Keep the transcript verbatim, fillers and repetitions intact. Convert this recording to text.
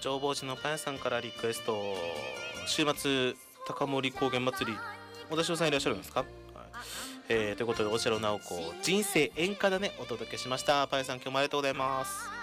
浄法寺のパン屋さんからリクエスト。週末高森高原祭り、小田翔さんいらっしゃるんですか？はい、えー、ということでおしろなおこ人生演歌だねお届けしました。パン屋さん今日もありがとうございます。